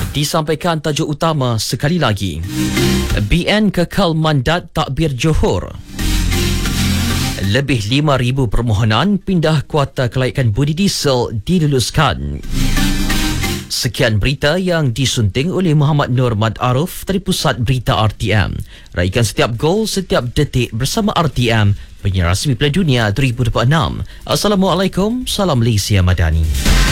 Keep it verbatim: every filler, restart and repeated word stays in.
Disampaikan tajuk utama sekali lagi. B N kekal mandat takbir Johor. Lebih lima ribu permohonan pindah kuota kelaikan budi diesel diluluskan. Sekian berita yang disunting oleh Muhammad Nur Mad Aruf dari Pusat Berita R T M. Raikan setiap gol, setiap detik bersama R T M, penyiar rasmi Piala Dunia dua ribu dua puluh enam. Assalamualaikum, salam Malaysia Madani.